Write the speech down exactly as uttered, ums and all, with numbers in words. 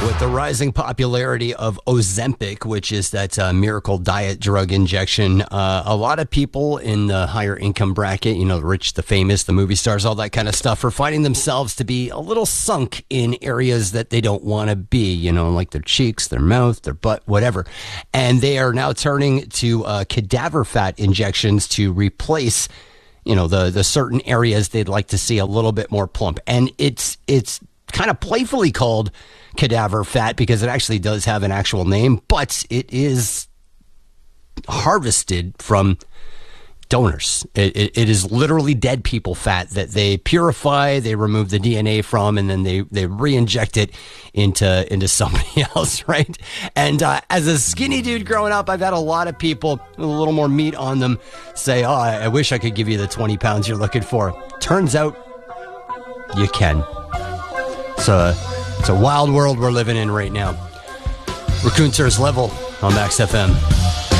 With the rising popularity of Ozempic, which is that uh, miracle diet drug injection, uh, a lot of people in the higher income bracket, you know, the rich, the famous, the movie stars, all that kind of stuff, are finding themselves to be a little sunk in areas that they don't want to be, you know, like their cheeks, their mouth, their butt, whatever. And they are now turning to uh, cadaver fat injections to replace, you know, the, the certain areas they'd like to see a little bit more plump. And it's, it's kind of playfully called cadaver fat because it actually does have an actual name, but it is harvested from donors. It, it, it is literally dead people fat that they purify, they remove the D N A from, and then they, they re-inject it into, into somebody else, right? And uh, as a skinny dude growing up, I've had a lot of people with a little more meat on them say, oh, I, I wish I could give you the twenty pounds you're looking for. Turns out you can. So it's a wild world we're living in right now. Raccoon Level on Max F M.